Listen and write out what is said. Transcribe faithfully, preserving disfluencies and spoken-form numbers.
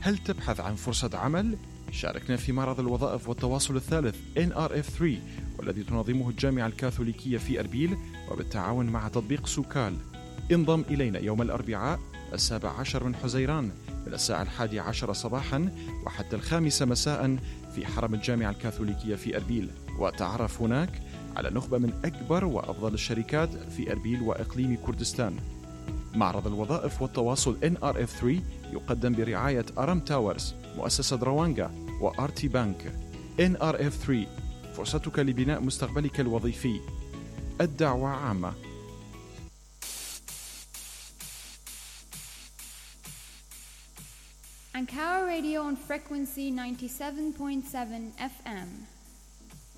هل تبحث عن فرصة عمل؟ شاركنا في معرض الوظائف والتواصل الثالث إن آر إف ثلاثة والذي تنظمه الجامعة الكاثوليكية في أربيل وبالتعاون مع تطبيق سوكال. انضم إلينا يوم الأربعاء السابع عشر من حزيران من الساعة الحادية عشر صباحا وحتى الخامسة مساء في حرم الجامعة الكاثوليكية في أربيل، وتعرف هناك على نخبة من أكبر وأفضل الشركات في أربيل وإقليم كردستان. معرض الوظائف والتواصل إن آر إف ثلاثة يقدم برعاية أرم تاورز، مؤسسة روانجا وآرتي بانك. إن آر إف ثلاثة، فرصتك لبناء مستقبلك الوظيفي. الدعوة عامة. Ankara Radio on frequency ninety-seven point seven F M.